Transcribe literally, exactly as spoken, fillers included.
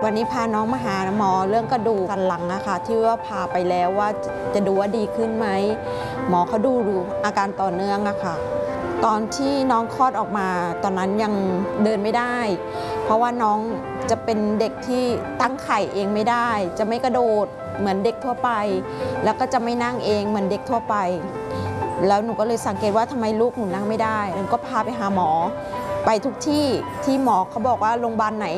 วันนี้พาน้องมาหาหมอเรื่องกระดูกสันหลังนะคะที่ว่าพาไปแล้วว่าจะดูว่าดีขึ้นไหมหมอเขาดูดูอาการต่อเนื่องอะค่ะตอนที่น้องคลอดออกมาตอนนั้นยังเดินไม่ได้เพราะว่าน้องจะเป็นเด็กที่ตั้งไข่เองไม่ได้จะไม่กระโดดเหมือนเด็กทั่วไปแล้วก็จะไม่นั่งเองเหมือนเด็กทั่วไปแล้วหนูก็เลยสังเกตว่าทำไมลูกหนูนั่งไม่ได้หนูก็พาไปหาหมอไปทุกที่ที่หมอเขาบอกว่าโรงพยาบาลไหน